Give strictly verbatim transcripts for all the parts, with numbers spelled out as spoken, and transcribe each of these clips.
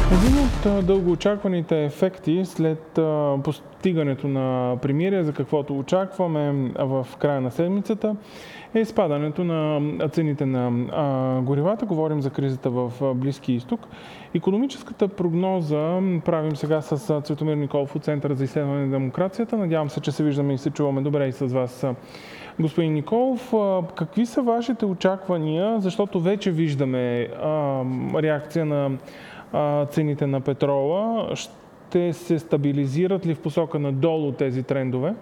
Един от дългоочакваните ефекти след а, постигането на примирие, за каквото очакваме в края на седмицата, е спадането на цените на а, горивата. Говорим за кризата в Близкия изток. Икономическата прогноза правим сега с Цветомир Николов от Центъра за изследване на демокрацията. Надявам се, че се виждаме и се чуваме добре и с вас, господин Николов. Какви са вашите очаквания, защото вече виждаме а, реакция на цените на петрола? Ще се стабилизират ли в посока надолу тези трендове?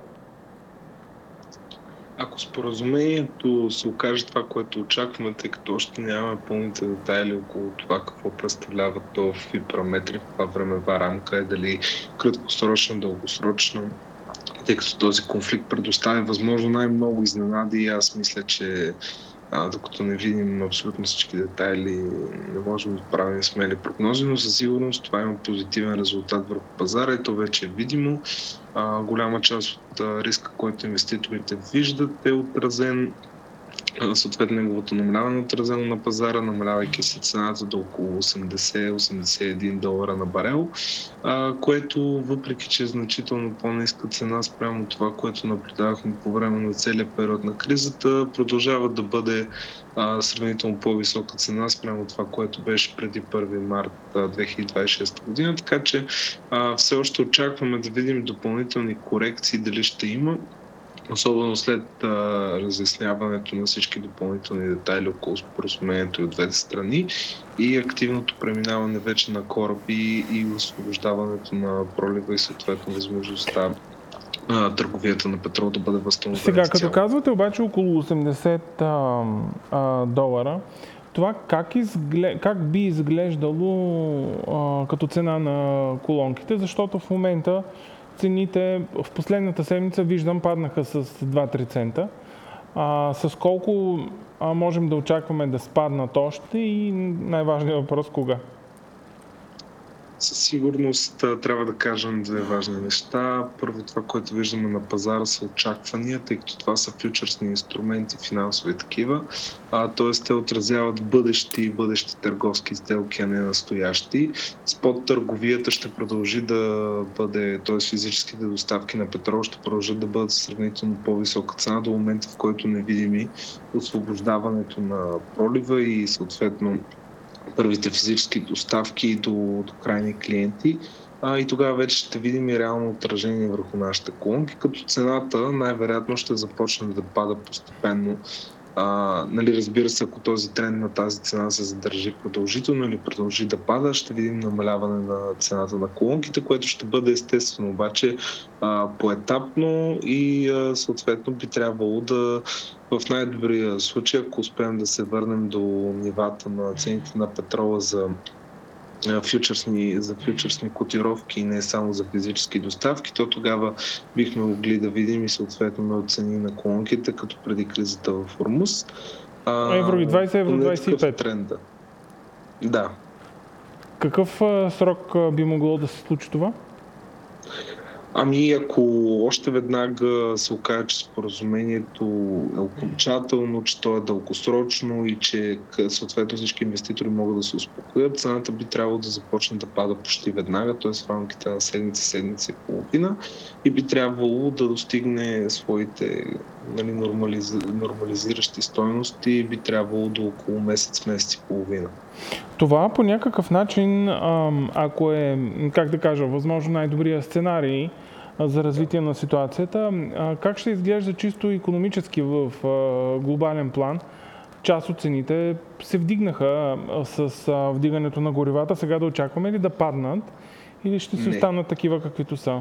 Ако споразумението се окаже това, което очакваме, тъй като още нямаме пълните детайли около това какво представлява то в параметри, в каква времева рамка е, дали краткосрочна, дългосрочна, тъй като този конфликт предоставя възможно най-много изненади и аз мисля, че А, докато не видим абсолютно всички детайли, не можем да правим смели прогнози, но със сигурност това има позитивен резултат върху пазара и то вече е видимо. А, голяма част от а, риска, който инвеститорите виждат, е отразен, съответно неговото намаляване е отразено на пазара, намалявайки се цената до около осемдесет до осемдесет и един долара на барел, а, което въпреки че е значително по-ниска цена спрямо това, което наблюдавахме по време на целия период на кризата, продължава да бъде а, сравнително по-висока цена спрямо това, което беше преди първи март две хиляди двадесет и шеста година, така че а, все още очакваме да видим допълнителни корекции, дали ще има. Особено след а, разясняването на всички допълнителни детайли около споразумението и от двете страни и активното преминаване вече на кораби и освобождаването на пролива и съответно възможността а, търговията на петрол да бъде възстановена. Сега, като казвате обаче около осемдесет а, а, долара, това как, изглед... как би изглеждало а, като цена на колонките, защото в момента цените в последната седмица, виждам, паднаха с два-три цента. А, с колко а, можем да очакваме да спаднат още и най-важният въпрос кога? Със сигурност трябва да кажем две важни неща. Първо, това, което виждаме на пазара, са очаквания, тъй като това са фьючерсни инструменти, финансови такива. Т.е. те отразяват бъдещи бъдещи търговски сделки, а не настоящи. Спот търговията ще продължи да бъде, т.е. физическите доставки на петрол ще продължат да бъдат сравнително по-висока цена до момента, в който не видим и освобождаването на пролива и съответно първите физически доставки до, до крайни клиенти, а, и тогава вече ще видим и реално отражение върху нашите колонки, като цената най-вероятно ще започне да пада постепенно. А, нали, разбира се, ако този тренд на тази цена се задържи продължително или продължи да пада, ще видим намаляване на цената на колонките, което ще бъде естествено, обаче а, поетапно и а, съответно би трябвало да в най-добрия случай, ако успеем да се върнем до нивата на цените на петрола за фьючерсни, за фьючерсни котировки и не само за физически доставки, то тогава бихме могли да видим и съответно на цени на колонките, като преди кризата в Ормуз. Евро и двадесет, евро двадесет и пет. Тренда. Да. Какъв а, срок а, би могло да се случи това? Ами, ако още веднага се окаже, че споразумението е окончателно, че то е дългосрочно и че съответно всички инвеститори могат да се успокоят, цената би трябвало да започне да пада почти веднага, т.е. в рамките на седмица, седмица и половина, и би трябвало да достигне своите, нали, нормализ... нормализиращи стойности, би трябвало до около месец, месец и половина. Това по някакъв начин, ако е, как да кажа, възможно най-добрия сценарий за развитие на ситуацията, как ще изглежда чисто икономически в глобален план? Част от цените се вдигнаха с вдигането на горивата. Сега да очакваме ли да паднат или ще си останат такива, каквито са?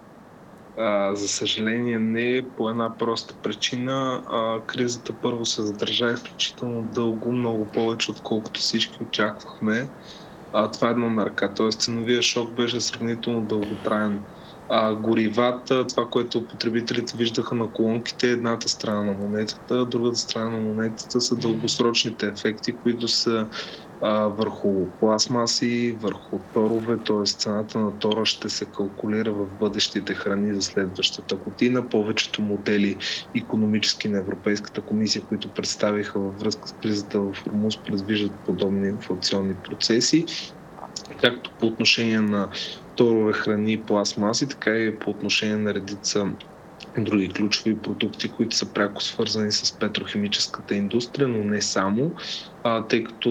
А, за съжаление не, по една проста причина. А, кризата първо се задържа изключително дълго, много повече отколкото всички очаквахме. А, това е една марка, т.е. ценовия шок беше сравнително дълготраен. А, горивата, това, което потребителите виждаха на колонките, е едната страна на монетата, другата страна на монетата са дългосрочните ефекти, които са а, върху пластмаси, върху торове, т.е. цената на тора ще се калкулира в бъдещите храни за следващата година. Повечето модели икономически на Европейската комисия, които представиха във връзка с кризата в Ормуз, предвиждат подобни инфлационни процеси. както по отношение на торове, храни и пластмаси, така и по отношение на редица други ключови продукти, които са пряко свързани с петрохимическата индустрия, но не само, а, тъй като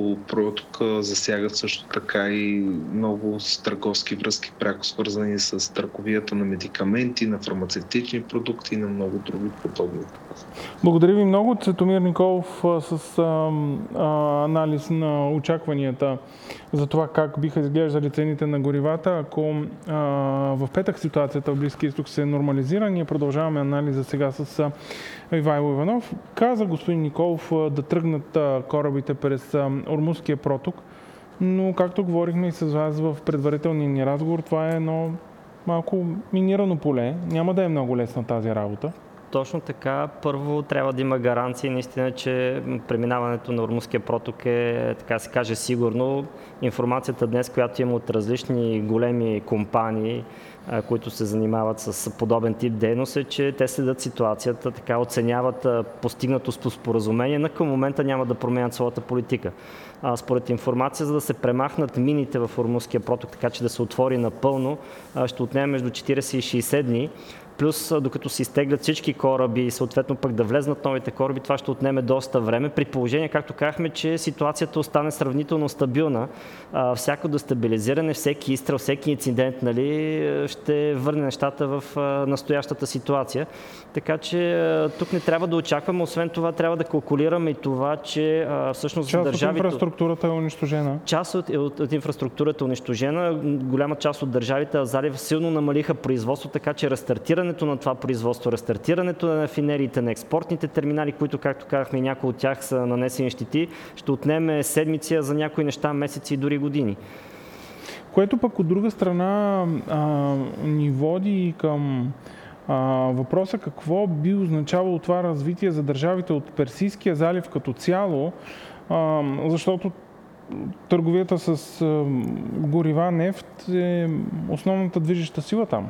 протока засягат също така и много с търговски връзки, пряко свързани с търговията на медикаменти, на фармацевтични продукти и на много други подобни. Благодаря ви много. Цветомир Николов с а, а, анализ на очакванията за това как биха изглеждали цените на горивата. Ако а, в петък ситуацията в Близкия изток се нормализира, ние продължаваме анализа сега с Ивайло Иванов. Каза господин Николов да тръгнат корабите през Ормузския проток, но както говорихме и с вас в предварителния ни разговор, това е едно малко минирано поле. Няма да е много лесна тази работа. Точно така. Първо трябва да има гаранции наистина, че преминаването на Ормузския проток е, така се каже, сигурно. Информацията днес, която има от различни големи компании, които се занимават с подобен тип дейност, е, че те следят ситуацията, така оценяват постигнато споразумение, но към момента няма да променят своята политика. Според информация, за да се премахнат мините в Ормузския проток, така че да се отвори напълно, ще отнеме между четирийсет и шейсет дни. Плюс, докато се изтеглят всички кораби и съответно пък да влезнат новите кораби, това ще отнеме доста време. При положение, както казахме, че ситуацията остане сравнително стабилна. Всяко дестабилизиране, всеки изстрел, всеки инцидент, нали, ще върне нещата в настоящата ситуация. Така че тук не трябва да очакваме. Освен това, трябва да калкулираме и това, че всъщност част държавите... от инфраструктурата е унищожена. Част от, от, от инфраструктурата е унищожена. Голяма част от държавите в залив силно намалиха производство, така че рестартиране на това производство, рестартирането на рафинериите, на експортните терминали, които, както казахме, някои от тях са нанесени щети, ще отнеме седмици, а за някои неща месеци и дори години. Което пък от друга страна а, ни води към а, въпроса какво би означавало това развитие за държавите от Персийския залив като цяло, а, защото търговията с а, горива, нефт е основната движеща сила там.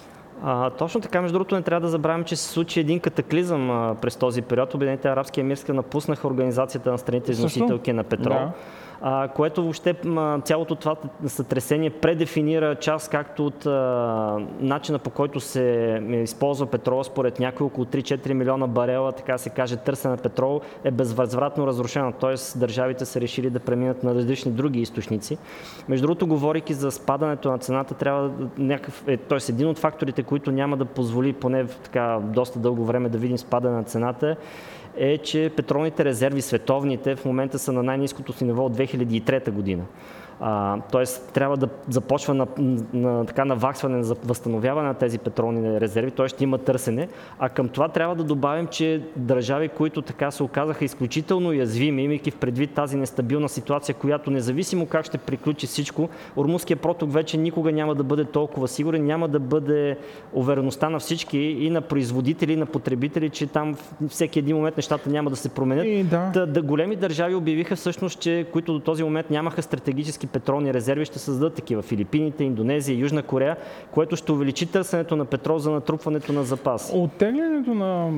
А, точно така, между другото, не трябва да забравим, че се случи един катаклизъм а, през този период. Обединените арабски емирства напуснаха Организацията на страните износителки на петрол. Да. А, което въобще цялото това сътресение предефинира част както от а, начина, по който се използва петрол, според някои около три-четири милиона барела, така се каже, търсене на петрол е безвъзвратно разрушено. Т.е. държавите са решили да преминат на различни други източници. Между другото, говорейки за спадането на цената, трябва някакъв, е, т.е. един от факторите, които няма да позволи поне в така доста дълго време да видим спадане на цената, е, че петролните резерви, световните, в момента са на най-ниското си ниво от две хиляди и трета година. А, тоест трябва да започва на, на така наваксване, за възстановяване на тези петролни резерви, т.е. ще има търсене, а към това трябва да добавим, че държави, които така се оказаха изключително уязвими, имайки в предвид тази нестабилна ситуация, която независимо как ще приключи всичко, Ормузския проток вече никога няма да бъде толкова сигурен, няма да бъде увереността на всички и на производители, и на потребители, че там всеки един момент нещата няма да се променят. И да. Да, да, големи държави обявиха всъщност, че които до този момент нямаха стратегически петролни резерви, ще създадат такива. Филипините, Индонезия, Южна Корея, което ще увеличи търсенето на петрол за натрупването на запас. Оттеглянето на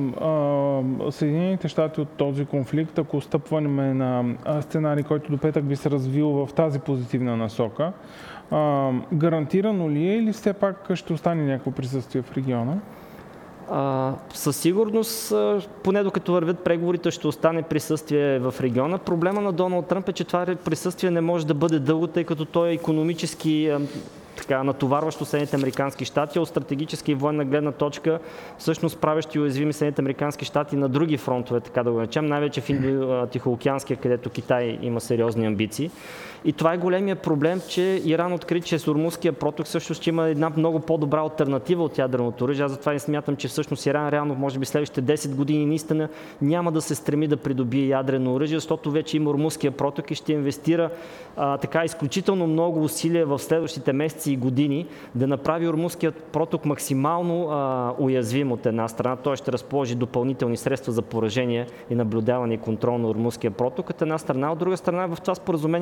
а, Съединените щати от този конфликт, ако стъпваме на сценарий, който до петък би се развил в тази позитивна насока, а, гарантирано ли е или все пак ще остане някакво присъствие в региона? А, със сигурност, поне докато вървят преговорите, ще остане присъствие в региона. Проблема на Доналд Тръмп е, че това присъствие не може да бъде дълго, тъй като той е икономически така, натоварващо Съединените американски щати, от стратегическа и военна гледна точка, всъщност правещи уязвими Съединените американски щати на други фронтове, така да го наречем, най-вече в Индо-Тихоокеанския, където Китай има сериозни амбиции. И това е големия проблем, че Иран откри, че с Ормузския проток всъщност ще има една много по-добра алтернатива от ядреното оръжие. Аз затова не смятам, че всъщност Иран реално, може би следващите десет години наистина няма да се стреми да придобие ядрено оръжие, защото вече има Ормузския проток и ще инвестира а, така изключително много усилия в следващите месеци и години да направи Ормузския проток максимално а, уязвим от една страна. Той ще разположи допълнителни средства за поражение и наблюдаване и контрол на Ормузския проток от една страна. От друга страна, в това споразумение към момента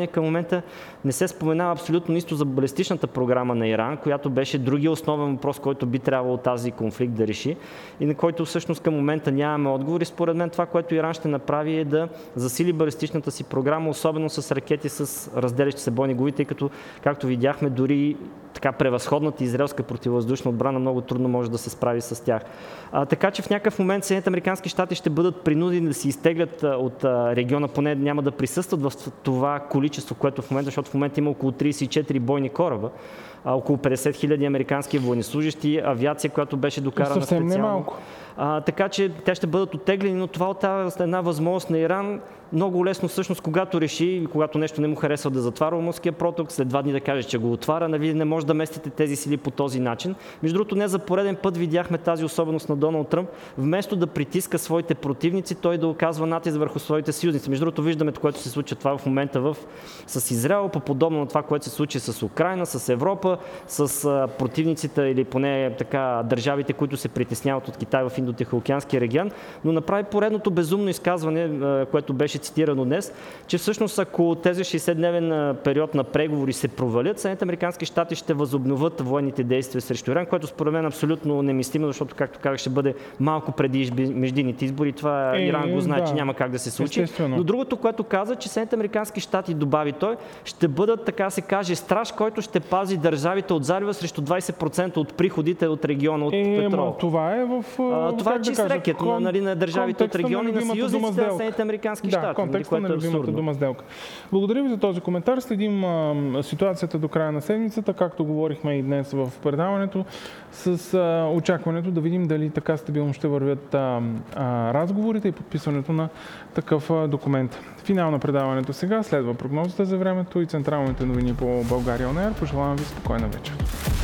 момента не се споменава абсолютно нищо за балистичната програма на Иран, която беше другия основен въпрос, който би трябвало тази конфликт да реши и на който всъщност към момента нямаме отговори. Според мен това, което Иран ще направи, е да засили балистичната си програма, особено с ракети с разделящи се бойни глави, тъй като, както видяхме, дори така превъзходната израелска противовъздушна отбрана много трудно може да се справи с тях. А, така че в някакъв момент Съединените американски щати ще бъдат принудени да се изтеглят от а, региона, поне няма да присъстват в това количество, което в момента, защото в момента има около тридесет и четири бойни кораба, а, около петдесет хиляди американски военнослужащи, авиация, която беше докарана съвсем специално. Немалко. А, така че те ще бъдат оттеглени, но това оттава една възможност на Иран много лесно всъщност, когато реши, когато нещо не му харесва да затваря Ормузския проток, след два дни да каже, че го отваря, нали, не може да местите тези сили по този начин. Между другото, не за пореден път видяхме тази особеност на Доналд Тръмп. Вместо да притиска своите противници, той да оказва натиск върху своите съюзници. Между другото, виждаме, което се случва това в момента в, с Израел, по подобно на това, което се случи с Украйна, с Европа, с а, противниците или поне така държавите, които се притесняват от Китай в Индо-Тихоокеанския регион, но направи поредното безумно изказване, а, което беше цитирано днес, че всъщност ако тези шейсетдневен период на преговори се провалят, Съединените американски щати ще възобновят военните действия срещу Иран, което според мен абсолютно немислимо, защото, както казах, ще бъде малко преди междинните избори. Това е, Иран го знае, да, че няма как да се случи. Но другото, което каза, че Съединените американски щати, добави той, ще бъдат, така се каже, страж, който ще пази държавите от залива срещу двадесет процента от приходите от региона от е, петрол. Това е в а, това е чист да рекет на, нали, на държавите от региона и на съюзниците на Съединените американски щати. Да, контекста на любимата дума сделка. Благодаря ви за този коментар. Следим а, ситуацията до края на седмицата, както говорихме и днес в предаването, с а, очакването да видим дали така стабилно ще вървят а, а, разговорите и подписването на такъв а, документ. Финал на предаването сега, следва прогнозата за времето и централните новини по България он ейр. Пожелавам ви спокойна вечер.